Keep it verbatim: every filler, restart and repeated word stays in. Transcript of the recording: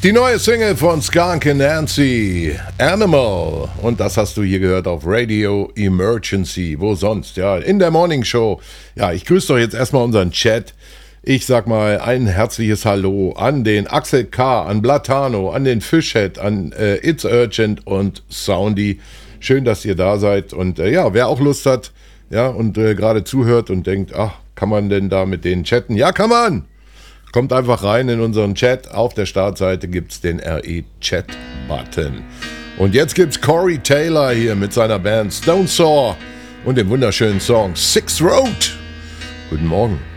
Die neue Single von Skunk and Nancy, Animal. Und das hast du hier gehört auf Radio Emergency. Wo sonst? Ja, in der Morning Show. Ja, ich grüße doch jetzt erstmal unseren Chat. Ich sag mal ein herzliches Hallo an den Axel K., an Blatano, an den Fishhead, an äh, It's Urgent und Soundy. Schön, dass ihr da seid. Und äh, ja, wer auch Lust hat, ja, und äh, gerade zuhört und denkt, ach, kann man denn da mit denen chatten? Ja, kann man! Kommt einfach rein in unseren Chat. Auf der Startseite gibt es den R E-Chat-Button. Und jetzt gibt's Corey Taylor hier mit seiner Band Stone Sour und dem wunderschönen Song Six Road. Guten Morgen.